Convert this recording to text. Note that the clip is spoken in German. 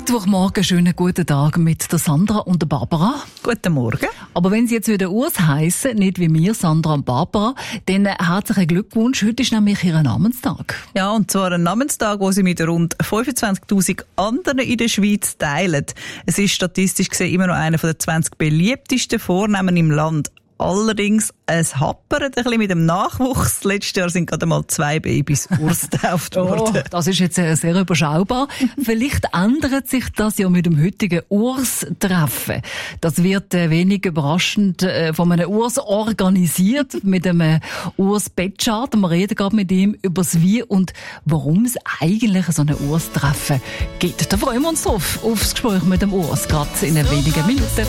Mittwochmorgen, schönen guten Tag mit der Sandra und der Barbara. Guten Morgen. Aber wenn Sie jetzt wieder Urs heissen, nicht wie wir, Sandra und Barbara, dann herzlichen Glückwunsch. Heute ist nämlich Ihr Namenstag. Ja, und zwar ein Namenstag, den Sie mit rund 25'000 anderen in der Schweiz teilen. Es ist statistisch gesehen immer noch einer der 20 beliebtesten Vornamen im Land. Allerdings, es happert ein bisschen mit dem Nachwuchs. Letztes Jahr sind gerade mal 2 Babys Urs getauft worden. Oh, das ist jetzt sehr überschaubar. Vielleicht ändert sich das ja mit dem heutigen Urs-Treffen. Das wird wenig überraschend von einem Urs organisiert, mit einem Urs-Betschart. Wir reden gerade mit ihm über das Wie und warum es eigentlich so ein Urs-Treffen gibt. Da freuen wir uns drauf, aufs Gespräch mit dem Urs, gerade in wenigen Minuten.